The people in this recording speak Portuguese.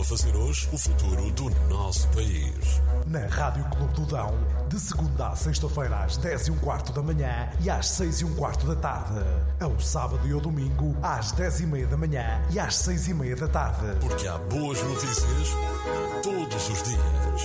fazer hoje o futuro do nosso país. Na Rádio Clube do Dão, de segunda à sexta-feira às 10h15 da manhã e às 6h15 da tarde. Ao sábado e ao domingo às 10h30 da manhã e às 6h30 da tarde. Porque há boas notícias todos os dias.